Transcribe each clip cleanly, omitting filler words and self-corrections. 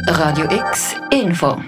Radio X Info.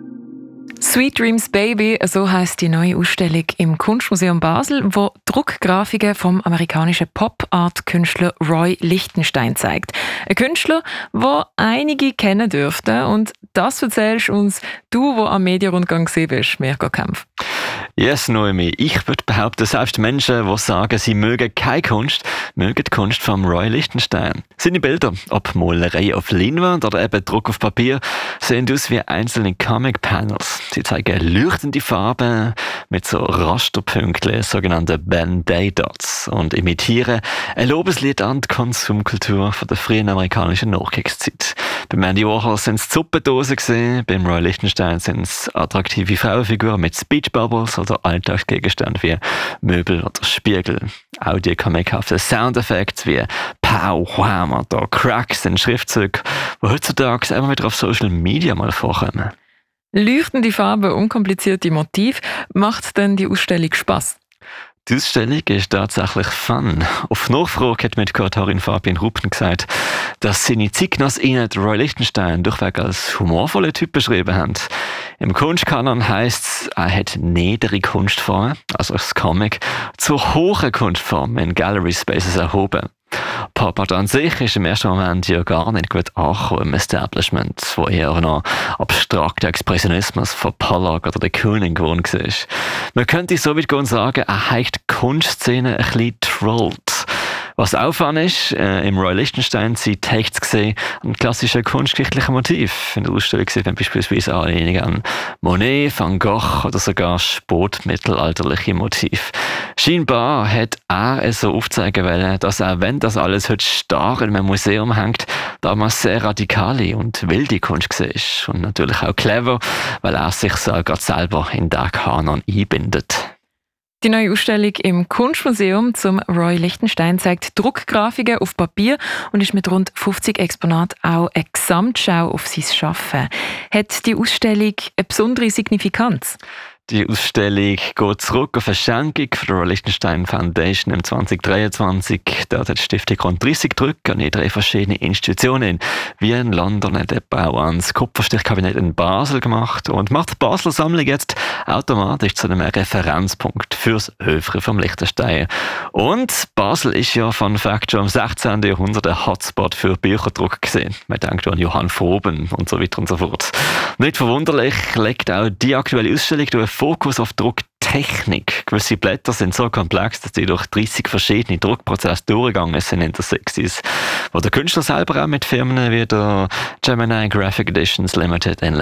Sweet Dreams Baby, so heisst die neue Ausstellung im Kunstmuseum Basel, wo Druckgrafiken vom amerikanischen Pop-Art-Künstler Roy Lichtenstein zeigt. Ein Künstler, den einige kennen dürften. Und das erzählst uns du, der am Medienrundgang gesehen bist, Mirko Kempf. Yes, Noemi. Ich würde behaupten, selbst Menschen, die sagen, sie mögen keine Kunst, mögen die Kunst von Roy Lichtenstein. Seine Bilder, ob Malerei auf Leinwand oder eben Druck auf Papier, sehen aus wie einzelne Comic-Panels. Sie zeigen leuchtende Farben mit so Rasterpünktchen, sogenannte Band-Aid-Dots, und imitieren ein Lobeslied an die Konsumkultur von der frühen amerikanischen Nachkriegszeit. Beim Andy Warhol sind es Suppendosen gesehen, beim Roy Lichtenstein sind es attraktive Frauenfiguren mit Speech-Bubbles oder Alltagsgegenstände wie Möbel oder Spiegel. Auch die comichaften Soundeffekte wie Pow, Wham oder Cracks sind Schriftzüge, die heutzutage immer wieder auf Social Media mal vorkommen. Leuchtende Farben, unkomplizierte Motive, macht denn die Ausstellung Spass? Die Ausstellung ist tatsächlich fun. Auf Nachfrage hat mir die Kuratorin Fabian Ruppen gesagt, dass seine Zeitgenossinnen Roy Lichtenstein durchweg als humorvolle Typ beschrieben haben. Im Kunstkanon heisst es, er hat niedere Kunstformen, also das Comic, zu hohen Kunstformen in Gallery Spaces erhoben. Pop Art an sich ist im ersten Moment ja gar nicht gut angekommen im Establishment, wo eher noch abstrakter Expressionismus von Pollock oder de Kooning gewohnt war. Man könnte so weit gehen und sagen, er hat die Kunstszene ein bisschen trollt. Was auffallend ist, im Roy Lichtenstein sind Texte gesehen an klassischen kunstgeschichtlichen Motiv. In der Ausstellung sieht man beispielsweise Anlehnungen an Monet, Van Gogh oder sogar spätmittelalterliche Motive. Scheinbar hat er so aufzeigen wollen, dass er, wenn das alles heute starr in einem Museum hängt, damals sehr radikale und wilde Kunst war. Und natürlich auch clever, weil er sich so gerade selber in den Kanon einbindet. Die neue Ausstellung im Kunstmuseum zum Roy Lichtenstein zeigt Druckgrafiken auf Papier und ist mit rund 50 Exponaten auch eine Gesamtschau auf sein Schaffen. Hat die Ausstellung eine besondere Signifikanz? Die Ausstellung geht zurück auf eine Schenkung von der Roy Lichtenstein Foundation im 2023. Dort hat die Stiftung rund 30 Drucke an 3 verschiedene Institutionen wie in London hat auch ans Kupferstichkabinett in Basel gemacht und macht die Basler Sammlung jetzt automatisch zu einem Referenzpunkt fürs Œuvre vom Lichtenstein. Und Basel ist ja von Fact schon im 16. Jahrhundert ein Hotspot für Bücherdruck gesehen. Man denkt an Johann Froben und so weiter und so fort. Nicht verwunderlich legt auch die aktuelle Ausstellung durch Fokus auf Drucktechnik. Gewisse Blätter sind so komplex, dass sie durch 30 verschiedene Druckprozesse durchgegangen sind in der 60s, wo der Künstler selber auch mit Firmen wie der Gemini Graphic Editions Limited in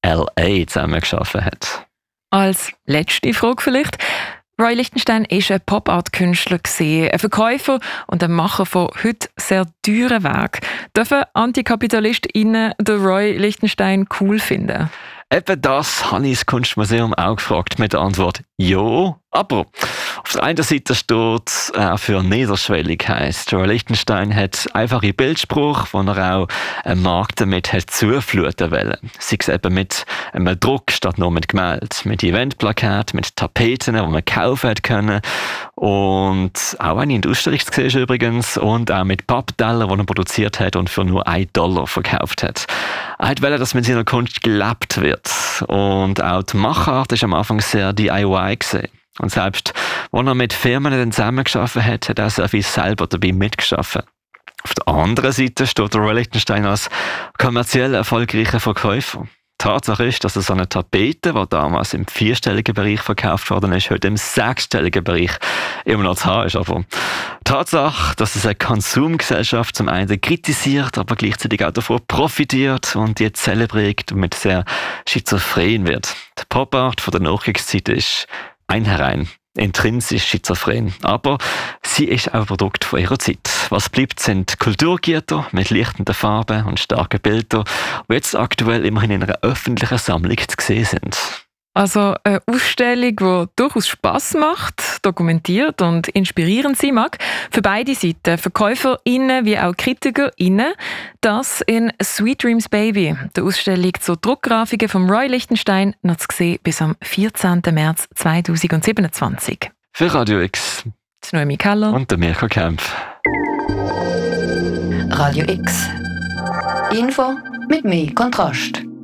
LA zusammengearbeitet hat. Als letzte Frage vielleicht. Roy Lichtenstein war ein Pop-Art-Künstler, ein Verkäufer und ein Macher von heute sehr teuren Werken. Dürfen AntikapitelistInnen den Roy Lichtenstein cool finden? Eben das habe ich das Kunstmuseum auch gefragt mit der Antwort «Ja». Aber auf der einen Seite steht für niederschwellig heisst. Roy Lichtenstein hat einfache Bildspruch, wo er auch einen Markt damit hat zufluten wollen. Sei es eben mit einem Druck statt nur mit Gemälde, mit Eventplakaten, mit Tapeten, die man kaufen können. Und auch eine in der Ausstellung zu sehen ist übrigens. Und auch mit Pappteller, die er produziert hat und für nur $1 verkauft hat. Er wollte, dass mit seiner Kunst gelebt wird. Und auch die Machart war am Anfang sehr DIY gewesen. Und selbst, als er mit Firmen zusammengearbeitet hat, hat er sehr viel selber dabei mitgearbeitet. Auf der anderen Seite steht der Roy Lichtenstein als kommerziell erfolgreicher Verkäufer. Tatsache ist, dass so eine Tapete, die damals im 4-stelligen Bereich verkauft worden ist, heute im 6-stelligen Bereich immer noch zu haben ist. Aber Tatsache, dass es eine Konsumgesellschaft zum einen kritisiert, aber gleichzeitig auch davon profitiert und die zelebriert und mit sehr schizophren wird. Die Pop-Art von der Nachkriegszeit ist einherein intrinsisch schizophren. Aber sie ist auch ein Produkt von ihrer Zeit. Was bleibt, sind Kulturgüter mit leuchtenden Farben und starken Bildern, die jetzt aktuell immerhin in einer öffentlichen Sammlung zu sehen sind. Also eine Ausstellung, die durchaus Spass macht, dokumentiert und inspirierend sein mag. Für beide Seiten, VerkäuferInnen wie auch KritikerInnen. Das in Sweet Dreams Baby, der Ausstellung zur Druckgrafiken von Roy Lichtenstein, noch zu sehen bis am 14. März 2027. Für Radio X. Noemi Keller und der Mirko Kempf. Radio X Info mit mehr Kontrast.